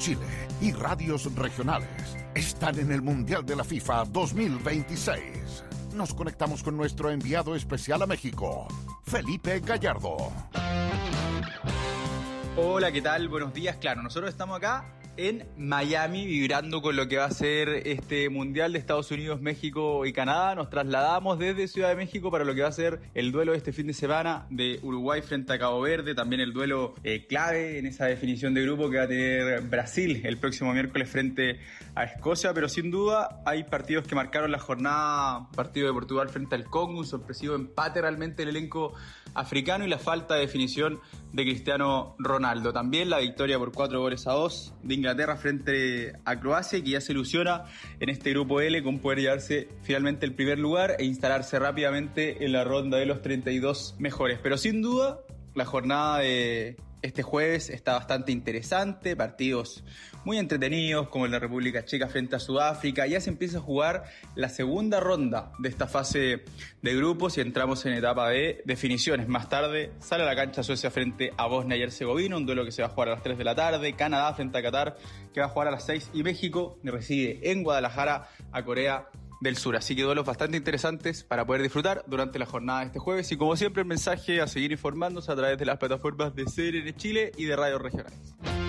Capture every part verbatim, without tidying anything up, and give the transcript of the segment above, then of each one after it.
Chile y radios regionales están en el Mundial de la FIFA dos mil veintiséis. Nos conectamos con nuestro enviado especial a México, Felipe Gallardo. Hola, ¿qué tal? Buenos días. Claro, nosotros estamos acá en Miami, vibrando con lo que va a ser este Mundial de Estados Unidos, México y Canadá. Nos trasladamos desde Ciudad de México para lo que va a ser el duelo de este fin de semana de Uruguay frente a Cabo Verde, también el duelo eh, clave en esa definición de grupo que va a tener Brasil el próximo miércoles frente a Escocia, pero sin duda hay partidos que marcaron la jornada. Partido de Portugal frente al Congo, un sorpresivo empate realmente del elenco africano y la falta de definición de Cristiano Ronaldo. También la victoria por cuatro goles a dos de Inglaterra frente a Croacia, que ya se ilusiona en este grupo L con poder llevarse finalmente el primer lugar e instalarse rápidamente en la ronda de los treinta y dos mejores. Pero sin duda, la jornada de este jueves está bastante interesante, partidos muy entretenidos como el de República Checa frente a Sudáfrica. Ya se empieza a jugar la segunda ronda de esta fase de grupos y entramos en etapa de definiciones. Más tarde sale a la cancha Suecia frente a Bosnia y Herzegovina, un duelo que se va a jugar a las tres de la tarde, Canadá frente a Qatar, que va a jugar a las seis, y México recibe en Guadalajara a Corea del Sur. Así que duelos bastante interesantes para poder disfrutar durante la jornada de este jueves, y como siempre el mensaje a seguir informándose a través de las plataformas de C N N Chile y de radios regionales.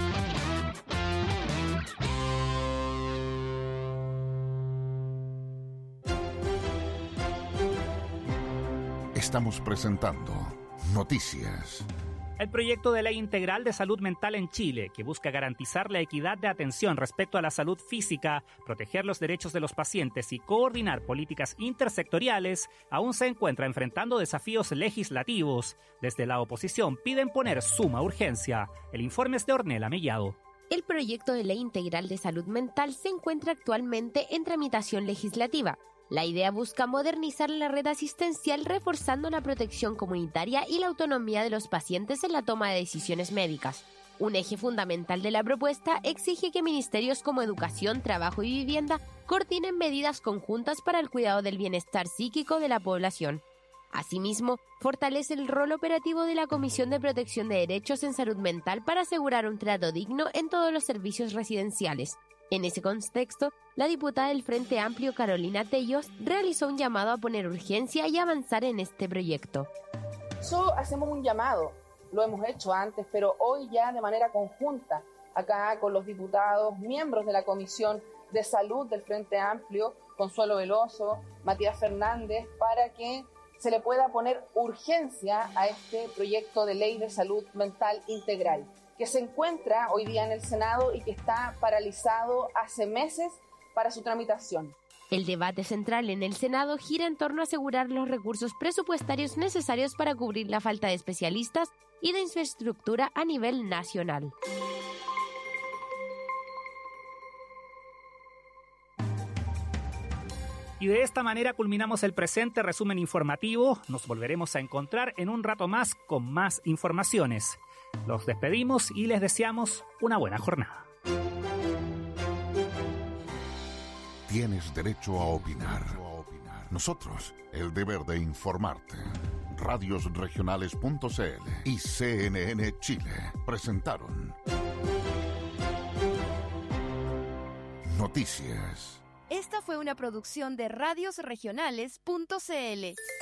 Estamos presentando Noticias. El proyecto de ley integral de salud mental en Chile, que busca garantizar la equidad de atención respecto a la salud física, proteger los derechos de los pacientes y coordinar políticas intersectoriales, aún se encuentra enfrentando desafíos legislativos. Desde la oposición piden poner suma urgencia. El informe es de Ornella Mellado. El proyecto de ley integral de salud mental se encuentra actualmente en tramitación legislativa. La idea busca modernizar la red asistencial reforzando la protección comunitaria y la autonomía de los pacientes en la toma de decisiones médicas. Un eje fundamental de la propuesta exige que ministerios como Educación, Trabajo y Vivienda coordinen medidas conjuntas para el cuidado del bienestar psíquico de la población. Asimismo, fortalece el rol operativo de la Comisión de Protección de Derechos en Salud Mental para asegurar un trato digno en todos los servicios residenciales. En ese contexto, la diputada del Frente Amplio Carolina Tellos realizó un llamado a poner urgencia y avanzar en este proyecto. Eso hacemos un llamado, lo hemos hecho antes, pero hoy ya de manera conjunta, acá con los diputados, miembros de la Comisión de Salud del Frente Amplio, Consuelo Veloso, Matías Fernández, para que se le pueda poner urgencia a este proyecto de ley de salud mental integral, que se encuentra hoy día en el Senado y que está paralizado hace meses para su tramitación. El debate central en el Senado gira en torno a asegurar los recursos presupuestarios necesarios para cubrir la falta de especialistas y de infraestructura a nivel nacional. Y de esta manera culminamos el presente resumen informativo. Nos volveremos a encontrar en un rato más con más informaciones. Los despedimos y les deseamos una buena jornada. Tienes derecho a opinar. Nosotros, el deber de informarte. radios regionales punto c l y C N N Chile presentaron Noticias. Esta fue una producción de radios regionales punto c l.